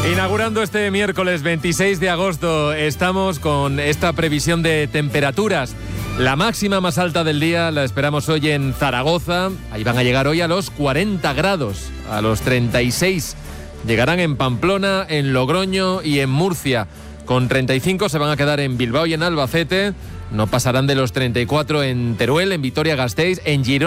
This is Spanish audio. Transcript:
Inaugurando este miércoles 26 de agosto, estamos con esta previsión de temperaturas. La máxima más alta del día la esperamos hoy en Zaragoza. Ahí van a llegar hoy a los 40 grados, a los 36. Llegarán en Pamplona, en Logroño y en Murcia. Con 35 se van a quedar en Bilbao y en Albacete. No pasarán de los 34 en Teruel, en Vitoria-Gasteiz, en Girona.